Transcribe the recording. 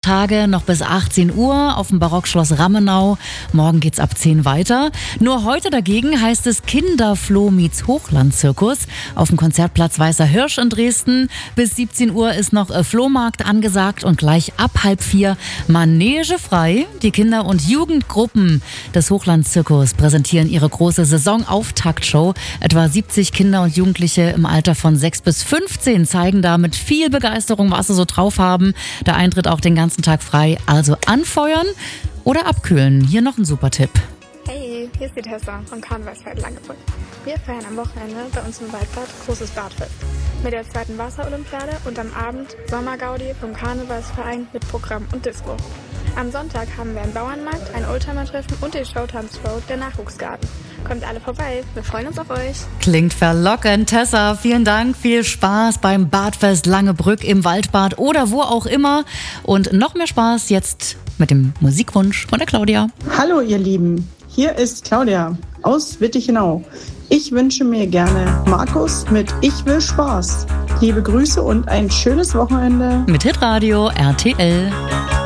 Tage noch bis 18 Uhr auf dem Barockschloss Rammenau. Morgen geht's ab 10 weiter. Nur heute dagegen heißt es Kinderfloh meets Hochlandzirkus auf dem Konzertplatz Weißer Hirsch in Dresden. Bis 17 Uhr ist noch Flohmarkt angesagt und gleich ab 3:30 Manege frei. Die Kinder- und Jugendgruppen des Hochlandzirkus präsentieren ihre große Saisonauftaktshow. Etwa 70 Kinder und Jugendliche im Alter von 6 bis 15 zeigen da mit viel Begeisterung, was sie so drauf haben. Der Eintritt auch den ganzen Tag frei. Also anfeuern oder abkühlen. Hier noch ein super Tipp. Hey, hier ist die Tessa vom Karnevalsfeld Langebrück. Wir feiern am Wochenende bei uns im Waldbad großes Badfest mit der 2. Wasserolympiade und am Abend Sommergaudi vom Karnevalsverein mit Programm und Disco. Am Sonntag haben wir einen Bauernmarkt, ein Oldtimer-Treffen und die Showtanzshow der Nachwuchsgarten. Kommt alle vorbei, wir freuen uns auf euch. Klingt verlockend. Tessa, vielen Dank, viel Spaß beim Badfest Langebrück im Waldbad oder wo auch immer. Und noch mehr Spaß jetzt mit dem Musikwunsch von der Claudia. Hallo ihr Lieben, hier ist Claudia aus Wittichenau. Ich wünsche mir gerne Markus mit Ich will Spaß. Liebe Grüße und ein schönes Wochenende. Mit Hitradio RTL.